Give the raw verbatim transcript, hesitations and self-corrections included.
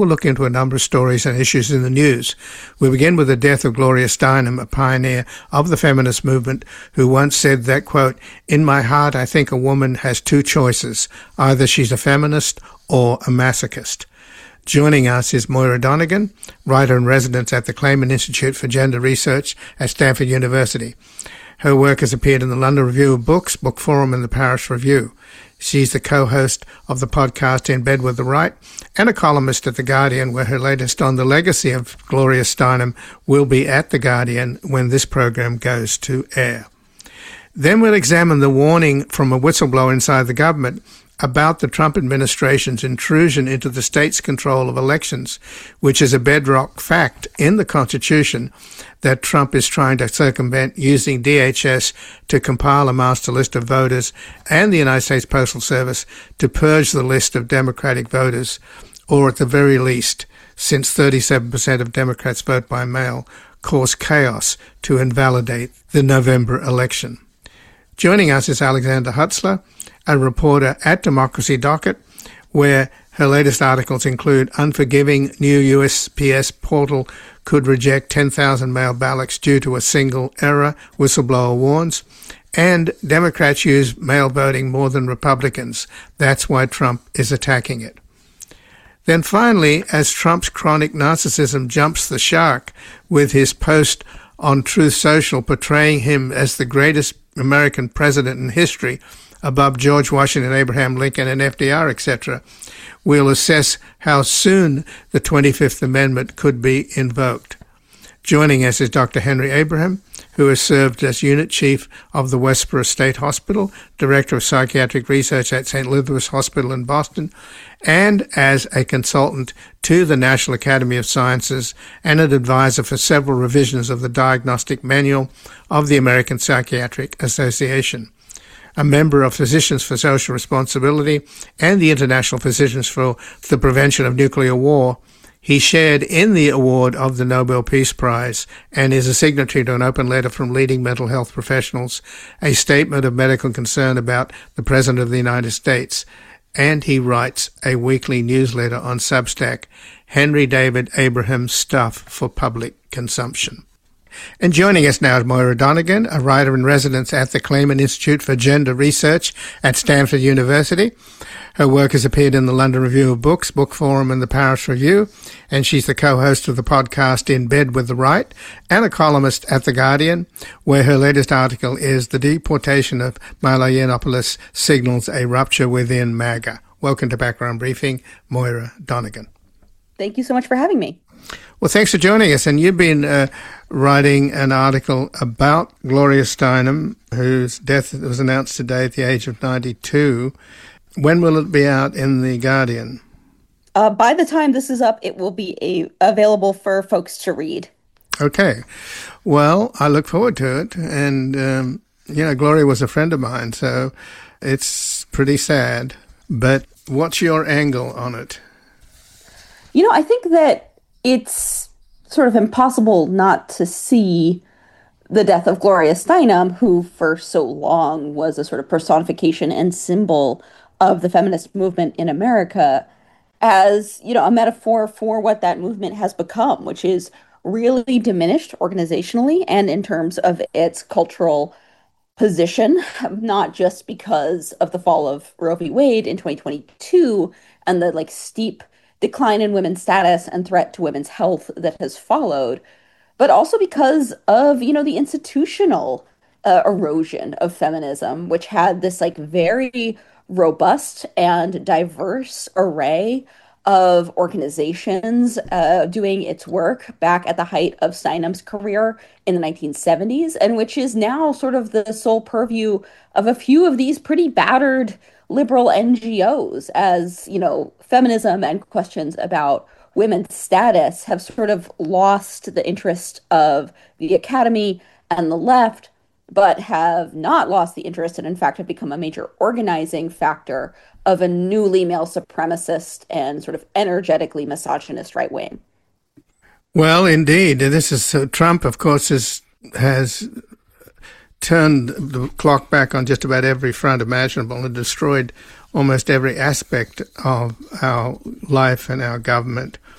We'll look into a number of stories and issues in the news. We begin with the death of Gloria Steinem, a pioneer of the feminist movement, who once said that, quote, "In my heart, I think a woman has two choices. Either she's a feminist or a masochist." Joining us is Moira Donegan, writer in residence at the Clayman Institute for Gender Research at Stanford University. Her work has appeared in the London Review of Books, Book Forum, and the Paris Review. She's the co-host of the podcast In Bed with the Right and a columnist at The Guardian, where her latest on the legacy of Gloria Steinem will be at The Guardian when this program goes to air. Then we'll examine the warning from a whistleblower inside the government about the Trump administration's intrusion into the state's control of elections, which is a bedrock fact in the Constitution that Trump is trying to circumvent using D H S to compile a master list of voters and the United States Postal Service to purge the list of Democratic voters, or at the very least, since thirty-seven percent of Democrats vote by mail, cause chaos to invalidate the November election. Joining us is Alexandra Hutzler, a reporter at Democracy Docket, where her latest articles include Unforgiving New U S P S Portal Could Reject ten thousand Mail Ballots Due to a Single Error, Whistleblower Warns, and Democrats Use Mail Voting More Than Republicans. That's why Trump is attacking it. Then finally, as Trump's chronic narcissism jumps the shark with his post on Truth Social portraying him as the greatest American president in history, above George Washington, Abraham Lincoln, and F D R, et cetera, we'll assess how soon the twenty-fifth Amendment could be invoked. Joining us is Doctor Henry Abraham, who has served as Unit Chief of the Westboro State Hospital, Director of Psychiatric Research at Saint Elizabeth's Hospital in Boston, and as a consultant to the National Academy of Sciences and an advisor for several revisions of the Diagnostic Manual of the American Psychiatric Association. A member of Physicians for Social Responsibility and the International Physicians for the Prevention of Nuclear War, he shared in the award of the Nobel Peace Prize and is a signatory to an open letter from leading mental health professionals, a statement of medical concern about the President of the United States, and he writes a weekly newsletter on Substack, Henry David Abraham Stuff for Public Consumption. And joining us now is Moira Donegan, a writer in residence at the Clayman Institute for Gender Research at Stanford University. Her work has appeared in the London Review of Books, Book Forum, and the Paris Review, and she's the co-host of the podcast In Bed with the Right and a columnist at The Guardian, where her latest article is The Deportation of Milo Yiannopoulos Signals a Rupture Within MAGA. Welcome to Background Briefing, Moira Donegan. Thank you so much for having me. Well, thanks for joining us. And you've been uh, writing an article about Gloria Steinem, whose death was announced today at the age of ninety-two. When will it be out in The Guardian? Uh, by the time this is up, it will be a, available for folks to read. Okay. Well, I look forward to it. And, um, you know, Gloria was a friend of mine, so it's pretty sad. But what's your angle on it? You know, I think that it's sort of impossible not to see the death of Gloria Steinem, who for so long was a sort of personification and symbol of the feminist movement in America, as, you know, a metaphor for what that movement has become, which is really diminished organizationally and in terms of its cultural position, not just because of the fall of Roe v. Wade in twenty twenty-two and the like steep decline in women's status and threat to women's health that has followed, but also because of, you know, the institutional uh, erosion of feminism, which had this like very robust and diverse array of organizations uh, doing its work back at the height of Steinem's career in the nineteen seventies, and which is now sort of the sole purview of a few of these pretty battered liberal N G Os, as, you know, feminism and questions about women's status have sort of lost the interest of the academy and the left, but have not lost the interest and in fact have become a major organizing factor of a newly male supremacist and sort of energetically misogynist right wing. Well, indeed. This is uh, Trump, of course, is, has turned the clock back on just about every front imaginable and destroyed almost every aspect of our life and our government